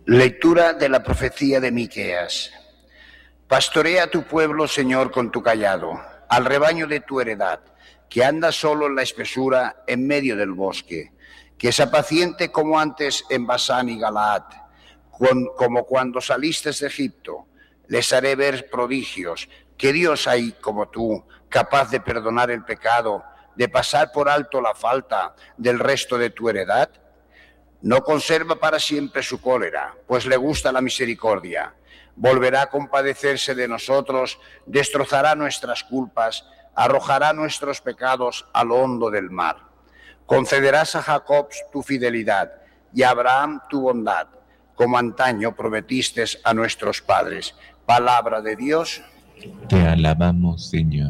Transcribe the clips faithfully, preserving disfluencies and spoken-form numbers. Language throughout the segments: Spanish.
Lectura de la profecía de Miqueas. Pastorea a tu pueblo, Señor, con tu cayado, al rebaño de tu heredad, que anda solo en la espesura, en medio del bosque, que se apaciente como antes en Basán y Galaad, con, como cuando saliste de Egipto. Les haré ver prodigios, que Dios hay como tú, capaz de perdonar el pecado, de pasar por alto la falta del resto de tu heredad. No conserva para siempre su cólera, pues le gusta la misericordia. Volverá a compadecerse de nosotros, destrozará nuestras culpas, arrojará nuestros pecados al hondo del mar. Concederás a Jacob tu fidelidad y a Abraham tu bondad, como antaño prometiste a nuestros padres. Palabra de Dios. Te alabamos, Señor.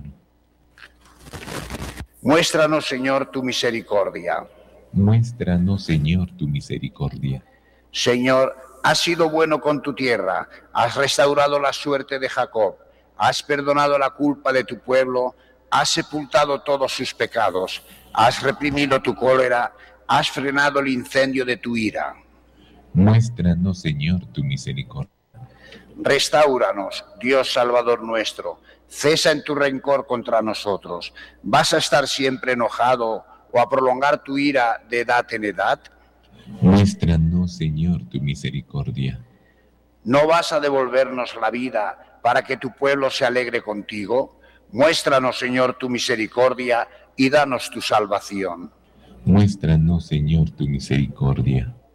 Muéstranos, Señor, tu misericordia. Muéstranos, Señor, tu misericordia. Señor, has sido bueno con tu tierra, has restaurado la suerte de Jacob, has perdonado la culpa de tu pueblo, has sepultado todos sus pecados, has reprimido tu cólera, has frenado el incendio de tu ira. Muéstranos, Señor, tu misericordia. Restáuranos, Dios Salvador nuestro, cesa en tu rencor contra nosotros. ¿Vas a estar siempre enojado o a prolongar tu ira de edad en edad? Muéstranos, Señor, tu misericordia. ¿No vas a devolvernos la vida para que tu pueblo se alegre contigo? Muéstranos, Señor, tu misericordia y danos tu salvación. Muéstranos, Señor, tu misericordia.